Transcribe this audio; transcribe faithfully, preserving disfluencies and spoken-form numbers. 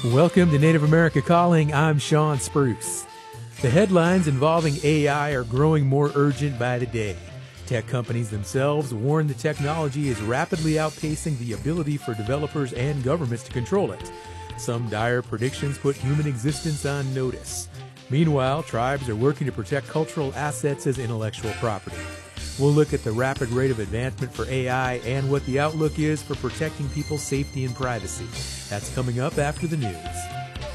Welcome to Native America Calling. I'm Sean Spruce. The headlines involving A I are growing more urgent by the day. Tech companies themselves warn the technology is rapidly outpacing the ability for developers and governments to control it. Some dire predictions put human existence on notice. Meanwhile, tribes are working to protect cultural assets as intellectual property. We'll look at the rapid rate of advancement for A I and what the outlook is for protecting people's safety and privacy. That's coming up after the news.